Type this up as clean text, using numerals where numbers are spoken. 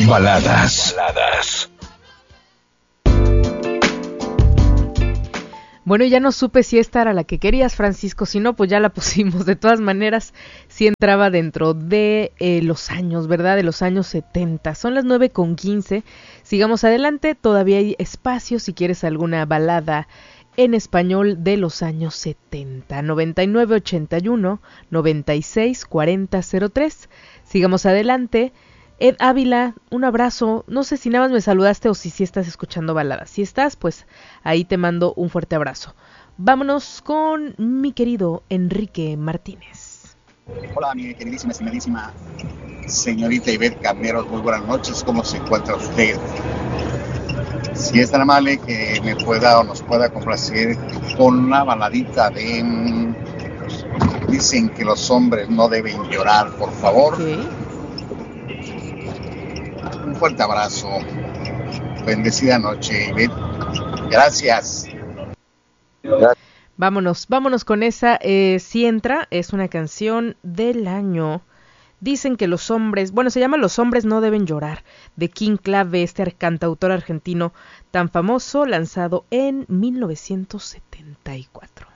Baladas. Bueno, ya no supe si esta era la que querías, Francisco, si no, pues ya la pusimos. De todas maneras, sí entraba dentro de los años, ¿verdad? De los años 70. Son las 9:15. Sigamos adelante, todavía hay espacio si quieres alguna balada en español de los años 70. 9981-964003. Sigamos adelante. Ed Ávila, un abrazo. No sé si nada más me saludaste o si estás escuchando baladas. Si estás, pues ahí te mando un fuerte abrazo. Vámonos con mi querido Enrique Martínez. Hola, mi queridísima, estimadísima señorita Ivette Carneros. Muy buenas noches. ¿Cómo se encuentra usted? Si es tan amable que me pueda o nos pueda complacer con una baladita de... Dicen que los hombres no deben llorar, por favor. Okay. Un fuerte abrazo. Bendecida noche, Ivette. Gracias. Vámonos con esa. Si entra, es una canción del año. Dicen que los hombres, se llama Los hombres no deben llorar, de King Clave, este cantautor argentino tan famoso, lanzado en 1974.